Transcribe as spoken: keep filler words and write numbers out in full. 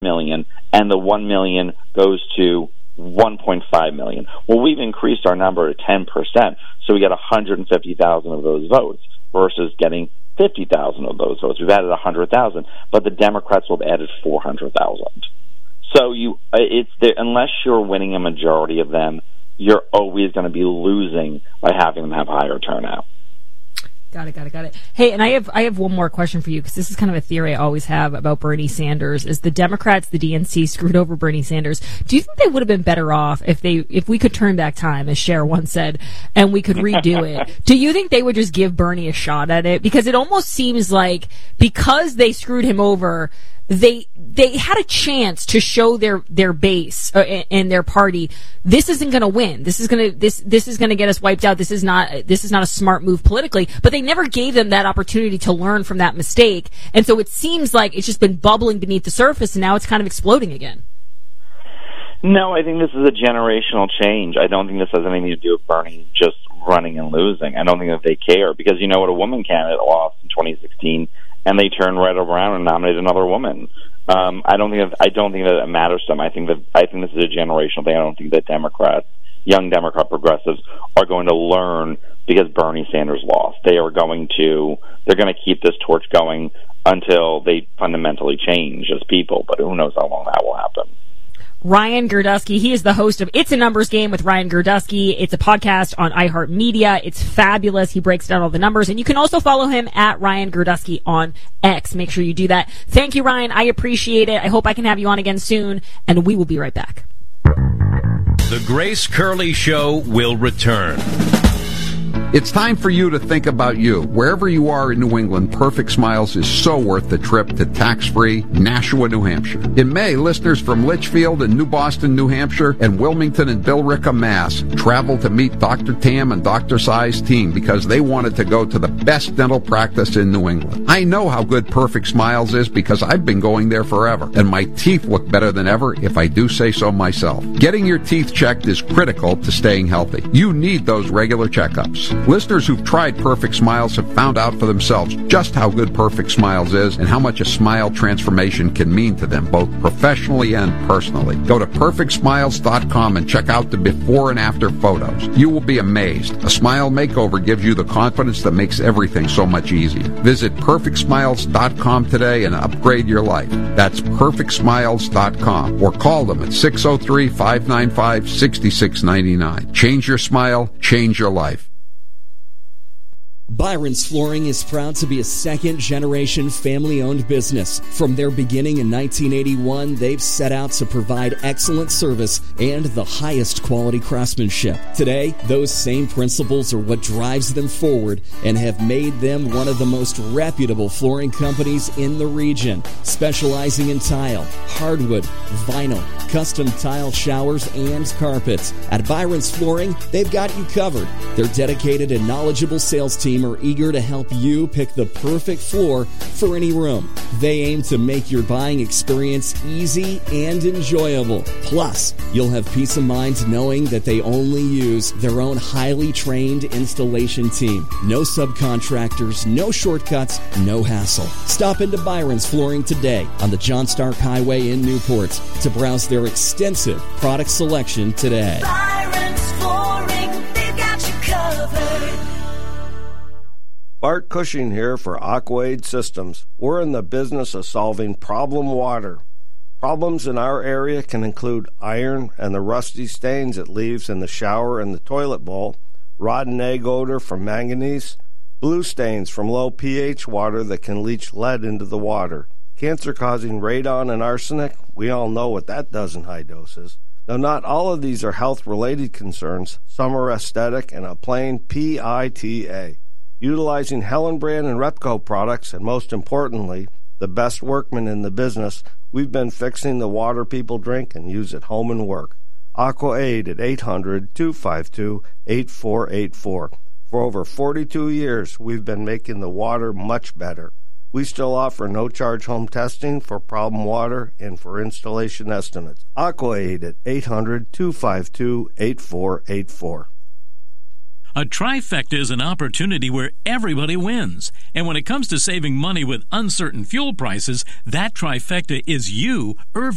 million dollars, and the one million dollars goes to one point five million dollars. Well, we've increased our number to ten percent, so we got one hundred fifty thousand of those votes versus getting fifty thousand of those votes. We've added one hundred thousand, but the Democrats will have added four hundred thousand. So you, it's the, unless you're winning a majority of them, you're always going to be losing by having them have higher turnout. Got it, got it, got it. Hey, and I have I have one more question for you, because this is kind of a theory I always have about Bernie Sanders. Is the Democrats, the D N C, screwed over Bernie Sanders? Do you think they would have been better off if they if we could turn back time, as Cher once said, and we could redo it? Do you think they would just give Bernie a shot at it? Because it almost seems like because they screwed him over, they they had a chance to show their their base uh, and their party, this isn't going to win. This is going to this this is going to get us wiped out. This is not this is not a smart move politically. But they never gave them that opportunity to learn from that mistake, and so it seems like it's just been bubbling beneath the surface, and now it's kind of exploding again. No, I think this is a generational change. I don't think this has anything to do with Bernie just running and losing. I don't think that they care, because you know what, a woman candidate lost in twenty sixteen. And they turned right around and nominated another woman. Um, I don't think that, I don't think that it matters to them. I think that I think this is a generational thing. I don't think that Democrats, young Democrat progressives, are going to learn because Bernie Sanders lost. They are going to they're going to keep this torch going until they fundamentally change as people. But who knows how long that will happen. Ryan Girdusky, he is the host of It's a Numbers Game with Ryan Girdusky. It's a podcast on iHeartMedia. It's fabulous. He breaks down all the numbers. And you can also follow him at Ryan Girdusky on X. Make sure you do that. Thank you, Ryan. I appreciate it. I hope I can have you on again soon. And we will be right back. The Grace Curley Show will return. It's time for you to think about you. Wherever you are in New England, Perfect Smiles is so worth the trip to tax-free Nashua, New Hampshire. In May, listeners from Litchfield and New Boston, New Hampshire, and Wilmington and Billerica, Mass, traveled to meet Doctor Tam and Doctor Sai's team because they wanted to go to the best dental practice in New England. I know how good Perfect Smiles is because I've been going there forever, and my teeth look better than ever if I do say so myself. Getting your teeth checked is critical to staying healthy. You need those regular checkups. Listeners who've tried Perfect Smiles have found out for themselves just how good Perfect Smiles is and how much a smile transformation can mean to them, both professionally and personally. Go to perfect smiles dot com and check out the before and after photos. You will be amazed. A smile makeover gives you the confidence that makes everything so much easier. Visit perfect smiles dot com today and upgrade your life. That's perfect smiles dot com, or call them at six oh three, five nine five, six six nine nine. Change your smile, change your life. Byron's Flooring is proud to be a second-generation family-owned business. From their beginning in nineteen eighty-one, they've set out to provide excellent service and the highest quality craftsmanship. Today, those same principles are what drives them forward and have made them one of the most reputable flooring companies in the region, specializing in tile, hardwood, vinyl, custom tile showers, and carpets. At Byron's Flooring, they've got you covered. Their dedicated and knowledgeable sales team are eager to help you pick the perfect floor for any room. They aim to make your buying experience easy and enjoyable. Plus, you'll have peace of mind knowing that they only use their own highly trained installation team. No subcontractors, no shortcuts, no hassle. Stop into Byron's Flooring today on the John Stark Highway in Newport to browse their extensive product selection today. Byron's Flooring, they've got you covered. Bart Cushing here for Aquaid Systems. We're in the business of solving problem water. Problems in our area can include iron and the rusty stains it leaves in the shower and the toilet bowl, rotten egg odor from manganese, blue stains from low pH water that can leach lead into the water, cancer-causing radon and arsenic. We all know what that does in high doses. Now, not all of these are health-related concerns. Some are aesthetic and a plain P I T A. Utilizing Hellenbrand and Repco products, and most importantly, the best workmen in the business, we've been fixing the water people drink and use at home and work. Aquaid at eight hundred, two five two, eight four eight four. For over forty-two years, we've been making the water much better. We still offer no-charge home testing for problem water and for installation estimates. Aquaid at eight hundred, two five two, eight four eight four. A trifecta is an opportunity where everybody wins. And when it comes to saving money with uncertain fuel prices, that trifecta is you, Irving.